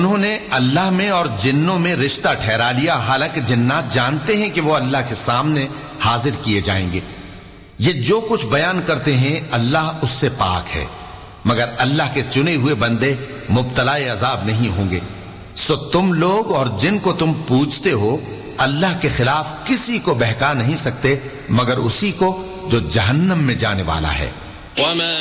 उन्होंने अल्लाह में और जिन्नों में रिश्ता ठहरा लिया, हालांकि जिन्नात जानते हैं कि वो अल्लाह के सामने हाजिर किए जाएंगे। ये जो कुछ बयान करते हैं अल्लाह उससे पाक है, मगर अल्लाह के चुने हुए बंदे मुब्तलाए अजाब नहीं होंगे। सो तुम लोग और जिनको तुम पूजते हो अल्लाह के खिलाफ किसी को बहका नहीं सकते मगर उसी को जो जहन्नम में जाने वाला है।